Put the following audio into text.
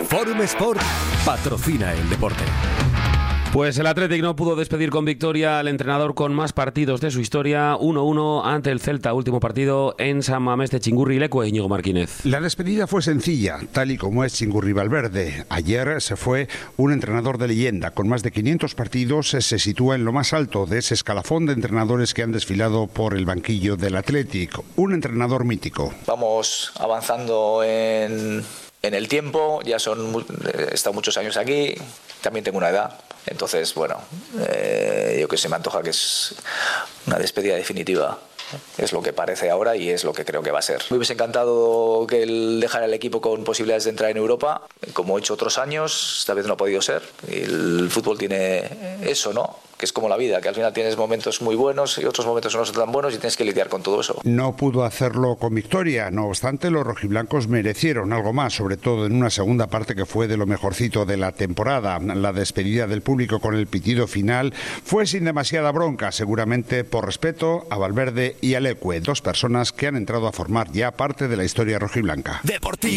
Forum Sport patrocina el deporte. Pues el Athletic no pudo despedir con victoria al entrenador con más partidos de su historia, 1-1 ante el Celta, último partido en San Mamés de Chingurri Lecue, Íñigo Martínez. La despedida fue sencilla, tal y como es Chingurri Valverde. Ayer se fue un entrenador de leyenda, con más de 500 partidos, se sitúa en lo más alto de ese escalafón de entrenadores que han desfilado por el banquillo del Athletic, un entrenador mítico. Vamos avanzando en el tiempo, ya he estado muchos años aquí, también tengo una edad. Entonces, bueno, yo que sé, me antoja que es una despedida definitiva. Es lo que parece ahora y es lo que creo que va a ser. Me hubiese encantado que él dejara el equipo con posibilidades de entrar en Europa, como he hecho otros años, esta vez no ha podido ser. Y el fútbol tiene eso, ¿no? Que es como la vida, que al final tienes momentos muy buenos y otros momentos no son tan buenos y tienes que lidiar con todo eso. No pudo hacerlo con victoria, no obstante los rojiblancos merecieron algo más, sobre todo en una segunda parte que fue de lo mejorcito de la temporada. La despedida del público con el pitido final fue sin demasiada bronca, seguramente por respeto a Valverde y a Lecue, dos personas que han entrado a formar ya parte de la historia rojiblanca. Deportivo.